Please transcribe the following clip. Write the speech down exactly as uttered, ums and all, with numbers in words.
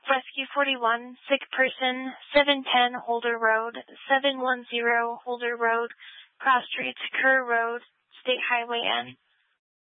Rescue forty-one, sick person, seven ten Holder Road, seven one zero Holder Road, Cross Streets, Kerr Road, State Highway N.